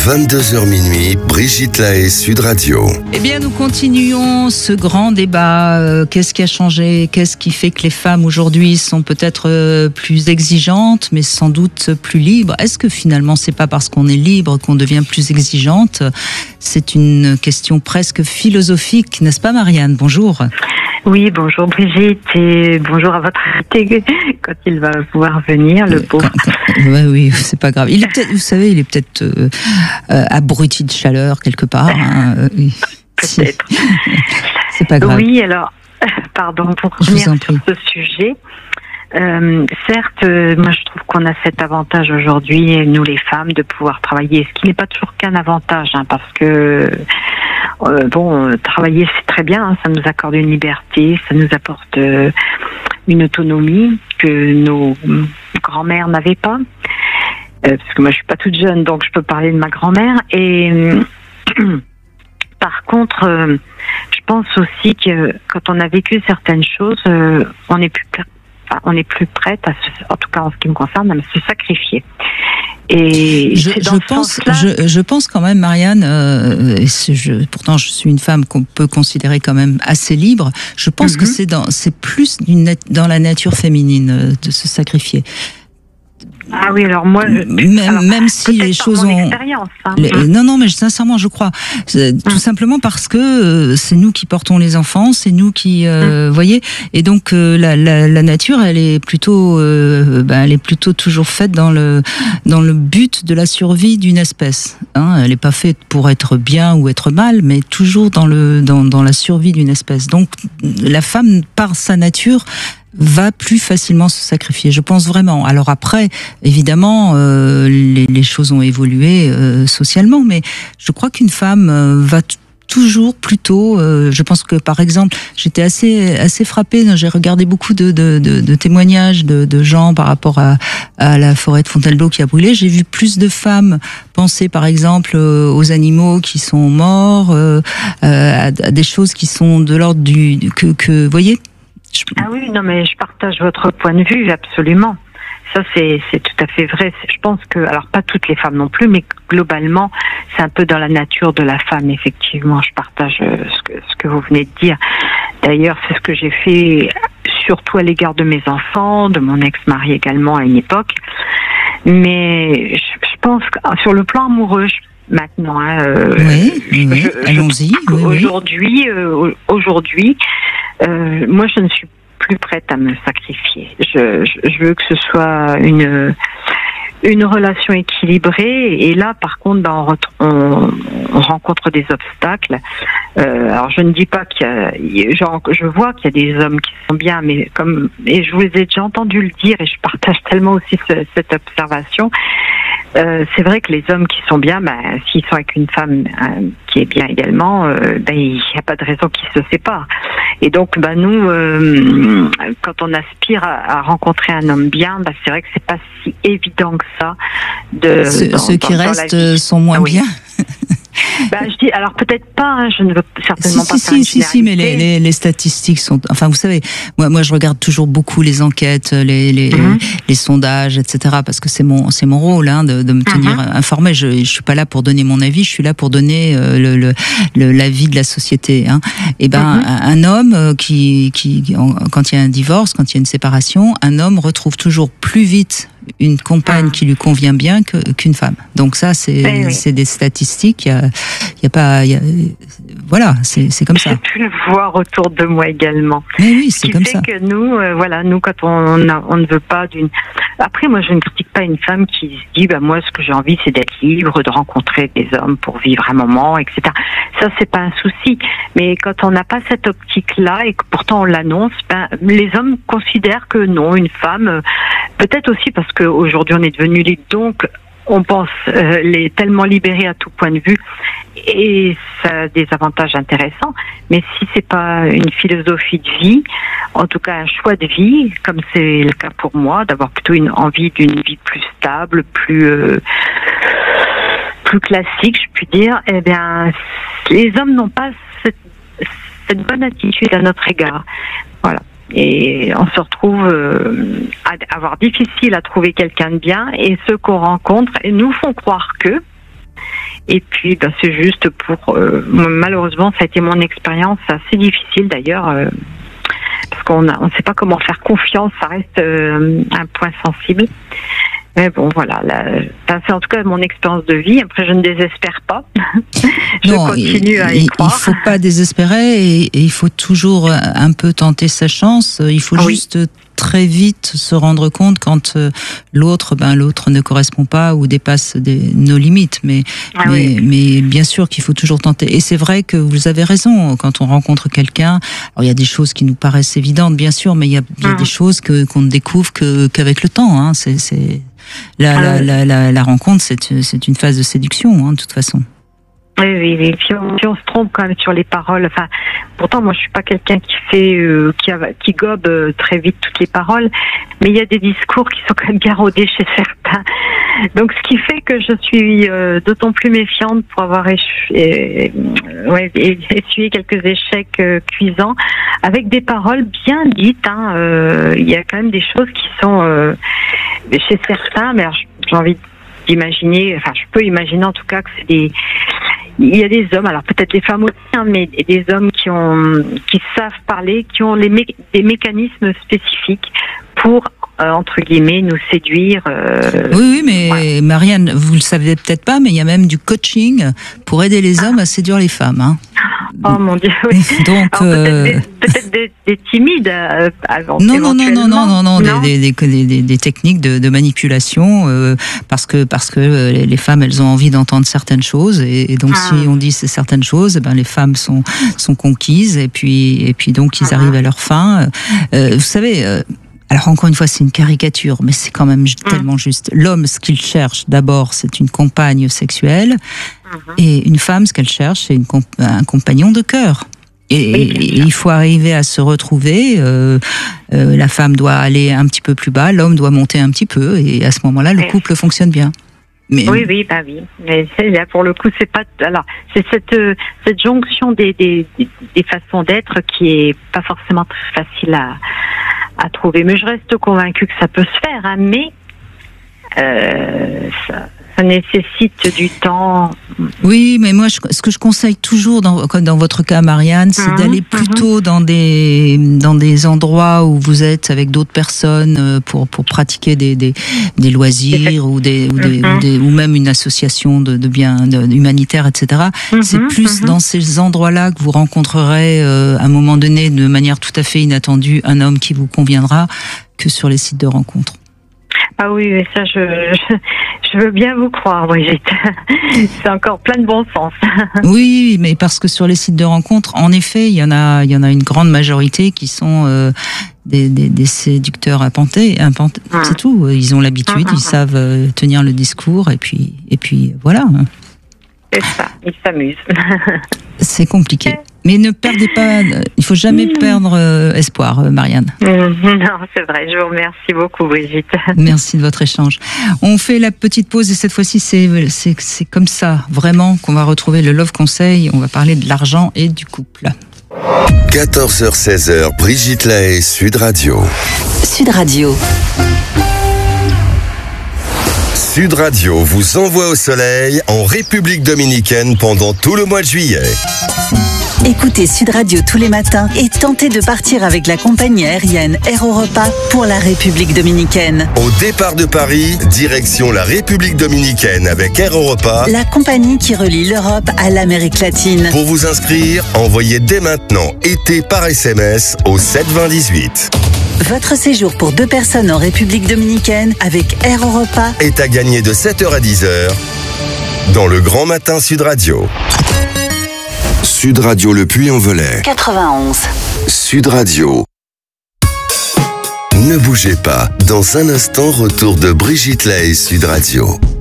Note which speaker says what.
Speaker 1: 22h minuit, Brigitte Lahaie, Sud Radio.
Speaker 2: Eh bien, nous continuons ce grand débat. Qu'est-ce qui a changé? Qu'est-ce qui fait que les femmes aujourd'hui sont peut-être plus exigeantes, mais sans doute plus libres? Est-ce que finalement, c'est pas parce qu'on est libre qu'on devient plus exigeante? C'est une question presque philosophique, n'est-ce pas, Marianne? Bonjour.
Speaker 3: Oui, bonjour Brigitte et bonjour à votre invité quand il va pouvoir venir, le pauvre.
Speaker 2: Oui, c'est pas grave. Il est peut-être, vous savez, il est peut-être abruti de chaleur quelque part. Hein.
Speaker 3: Peut-être.
Speaker 2: C'est pas grave.
Speaker 3: Oui, alors, pardon pour revenir sur ce sujet. Certes, moi je trouve qu'on a cet avantage aujourd'hui, nous les femmes, de pouvoir travailler, ce qui n'est pas toujours qu'un avantage, hein, parce que travailler c'est très bien, hein, ça nous accorde une liberté, ça nous apporte une autonomie que nos grand-mères n'avaient pas, parce que moi je suis pas toute jeune, donc je peux parler de ma grand-mère. Et par contre, je pense aussi que quand on a vécu certaines choses, on est plus prête, en tout cas en ce qui me concerne, à se sacrifier. Et
Speaker 2: je pense quand même, Marianne, pourtant je suis une femme qu'on peut considérer quand même assez libre, je pense que c'est plus dans la nature féminine de se sacrifier.
Speaker 3: Ah oui, alors moi,
Speaker 2: même si les choses ont,
Speaker 3: hein.
Speaker 2: Non, mais sincèrement, je crois, tout simplement parce que c'est nous qui portons les enfants, c'est nous qui, voyez, et donc la nature, elle est plutôt toujours faite dans le but de la survie d'une espèce. Hein, elle n'est pas faite pour être bien ou être mal, mais toujours dans la survie d'une espèce. Donc la femme, par sa nature, va plus facilement se sacrifier, je pense vraiment. Alors après, évidemment, les choses ont évolué socialement, mais je crois qu'une femme va toujours plutôt, je pense que par exemple, j'étais assez frappée, j'ai regardé beaucoup de témoignages de gens par rapport à la forêt de Fontainebleau qui a brûlé. J'ai vu plus de femmes penser par exemple aux animaux qui sont morts, à des choses qui sont de l'ordre vous voyez.
Speaker 3: Ah oui, non, mais je partage votre point de vue, absolument. Ça, c'est tout à fait vrai. Je pense que, alors pas toutes les femmes non plus, mais globalement, c'est un peu dans la nature de la femme, effectivement. Je partage ce que vous venez de dire. D'ailleurs, c'est ce que j'ai fait surtout à l'égard de mes enfants, de mon ex-mari également à une époque. Mais je pense que sur le plan amoureux, maintenant,
Speaker 2: allons-y.
Speaker 3: Aujourd'hui, moi, je ne suis plus prête à me sacrifier. Je veux que ce soit une relation équilibrée. Et là, par contre, on rencontre des obstacles. Alors, je ne dis pas je vois qu'il y a des hommes qui sont bien, mais et je vous ai déjà entendu le dire, et je partage tellement aussi cette observation. C'est vrai que les hommes qui sont bien, s'ils sont avec une femme qui est bien également, il n'y a pas de raison qu'ils se séparent. Et donc, nous, quand on aspire à rencontrer un homme bien, c'est vrai que c'est pas si évident que ça.
Speaker 2: Ceux qui restent sont moins bien.
Speaker 3: Je dis, alors peut-être pas, hein, je ne veux certainement pas faire une généralité.
Speaker 2: Si, mais les statistiques sont, enfin, vous savez, moi je regarde toujours beaucoup les enquêtes, les sondages, etc., parce que c'est mon rôle, hein, de me tenir informée. Je suis pas là pour donner mon avis, je suis là pour donner l'avis de la société, hein. Et un homme quand il y a un divorce, quand il y a une séparation, un homme retrouve toujours plus vite une compagne qui lui convient bien qu'une femme. Donc ça, c'est des statistiques. Voilà, c'est comme ça.
Speaker 3: J'ai pu le voir autour de moi également.
Speaker 2: Mais oui, c'est comme ça.
Speaker 3: Ce qui fait que nous, quand on ne veut pas d'une. Après, moi, je ne critique pas une femme qui se dit, moi, ce que j'ai envie, c'est d'être libre, de rencontrer des hommes pour vivre un moment, etc. Ça, c'est pas un souci. Mais quand on n'a pas cette optique-là et que pourtant on l'annonce, les hommes considèrent que non, une femme, peut-être aussi parce qu'aujourd'hui on est devenu libre, donc on pense tellement libérée à tout point de vue, et ça a des avantages intéressants. Mais si c'est pas une philosophie de vie, en tout cas un choix de vie, comme c'est le cas pour moi, d'avoir plutôt une envie d'une vie plus stable, plus classique, je puis dire, les hommes n'ont pas cette bonne attitude à notre égard. Voilà. Et on se retrouve à avoir difficile à trouver quelqu'un de bien, et ceux qu'on rencontre nous font croire que, Et puis, c'est juste pour... malheureusement, ça a été mon expérience assez difficile d'ailleurs, parce qu'on ne sait pas comment faire confiance, ça reste un point sensible. Mais bon, voilà, c'est en tout cas mon expérience de vie. Après, je ne désespère pas. Je continue à y croire.
Speaker 2: Il ne faut pas désespérer et il faut toujours un peu tenter sa chance. Il faut juste très vite se rendre compte quand l'autre ne correspond pas ou dépasse nos limites. Mais bien sûr qu'il faut toujours tenter. Et c'est vrai que vous avez raison, quand on rencontre quelqu'un, alors il y a des choses qui nous paraissent évidentes, bien sûr, mais il y a des choses qu'on ne découvre qu'avec le temps. Hein. La rencontre, c'est une phase de séduction, de toute façon.
Speaker 3: Oui. Puis on se trompe quand même sur les paroles. Enfin, pourtant, moi, je suis pas quelqu'un qui gobe très vite toutes les paroles, mais il y a des discours qui sont quand même garaudés chez certains. Donc, ce qui fait que je suis d'autant plus méfiante pour avoir essuyé quelques échecs cuisants avec des paroles bien dites. Il y a quand même des choses qui sont chez certains, mais alors, j'ai envie d'imaginer, enfin, je peux imaginer en tout cas que il y a des hommes, alors peut-être des femmes aussi, mais des hommes qui savent parler, qui ont des mécanismes spécifiques pour entre guillemets nous séduire.
Speaker 2: Oui, mais Marianne, vous le savez peut-être pas, mais il y a même du coaching pour aider les hommes à séduire les femmes. Hein.
Speaker 3: Oh mon Dieu, oui.
Speaker 2: Donc
Speaker 3: peut-être des timides.
Speaker 2: Non, des techniques de manipulation parce que les femmes, elles ont envie d'entendre certaines choses et donc si on dit certaines choses, les femmes sont conquises et puis donc ils arrivent à leur fin. Vous savez. Alors encore une fois, c'est une caricature, mais c'est quand même tellement juste. L'homme, ce qu'il cherche d'abord, c'est une compagne sexuelle, et une femme, ce qu'elle cherche, c'est un compagnon de cœur. Et il faut arriver à se retrouver. La femme doit aller un petit peu plus bas, l'homme doit monter un petit peu, et à ce moment-là, le couple fonctionne bien. Mais,
Speaker 3: oui. Mais là, pour le coup, c'est pas. Alors, c'est cette jonction des façons d'être qui est pas forcément très facile à trouver. Mais je reste convaincue que ça peut se faire, mais ça nécessite du temps.
Speaker 2: Oui, mais moi, ce que je conseille toujours, comme dans votre cas, Marianne, c'est d'aller plutôt dans des endroits où vous êtes avec d'autres personnes pour pratiquer des loisirs ou même une association de biens humanitaires, etc. C'est plus dans ces endroits-là que vous rencontrerez à un moment donné, de manière tout à fait inattendue, un homme qui vous conviendra, que sur les sites de rencontres.
Speaker 3: Ah oui, mais ça, je veux bien vous croire, Brigitte. C'est encore plein de bon sens.
Speaker 2: Oui, mais parce que sur les sites de rencontres, en effet, il y en a une grande majorité qui sont des séducteurs appantés. C'est tout. Ils ont l'habitude, ils savent tenir le discours, et puis voilà.
Speaker 3: C'est ça, ils s'amusent.
Speaker 2: C'est compliqué. Mais ne perdez pas, il faut jamais perdre espoir, Marianne.
Speaker 3: Non, c'est vrai. Je vous remercie beaucoup, Brigitte.
Speaker 2: Merci de votre échange. On fait la petite pause et cette fois-ci, c'est comme ça, vraiment, qu'on va retrouver le Love Conseil. On va parler de l'argent et du couple.
Speaker 1: 14h-16h, Brigitte Lahaie, Sud Radio.
Speaker 4: Sud Radio.
Speaker 1: Sud Radio vous envoie au soleil en République dominicaine pendant tout le mois de juillet.
Speaker 4: Écoutez Sud Radio tous les matins et tentez de partir avec la compagnie aérienne Air Europa pour la République dominicaine.
Speaker 1: Au départ de Paris, direction la République dominicaine avec Air Europa,
Speaker 4: la compagnie qui relie l'Europe à l'Amérique latine.
Speaker 1: Pour vous inscrire, envoyez dès maintenant été par SMS au 72018.
Speaker 4: Votre séjour pour 2 personnes en République dominicaine avec Air Europa
Speaker 1: est à gagner de 7h à 10h dans le Grand Matin Sud Radio. Sud Radio Le Puy-en-Velay
Speaker 4: 91.
Speaker 1: Sud Radio. Ne bougez pas. Dans un instant, retour de Brigitte Lahaie, Sud Radio.